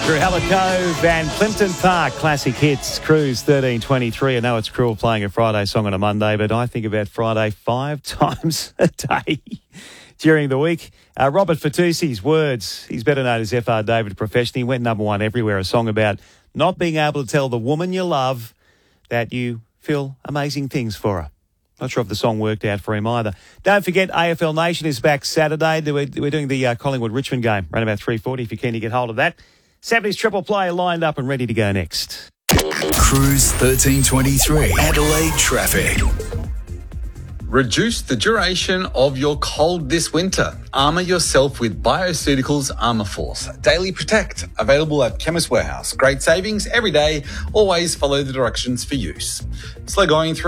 Through Hallett Cove and Plimpton Park, classic hits, Cruise 1323. I know it's cruel playing a Friday song on a Monday, but I think about Friday 5 times a day during the week. Robert Fatusi's words, he's better known as F.R. David professionally, went number one everywhere, a song about not being able to tell the woman you love that you feel amazing things for her. Not sure if the song worked out for him either. Don't forget, AFL Nation is back Saturday. We're doing the Collingwood-Richmond game, around about 3:40 if you're keen to get hold of that. 70s triple play lined up and ready to go next. Cruise 1323, Adelaide traffic. Reduce the duration of your cold this winter. Armour yourself with Bioceuticals Armour Force. Daily Protect, available at Chemist Warehouse. Great savings every day. Always follow the directions for use. Slow going through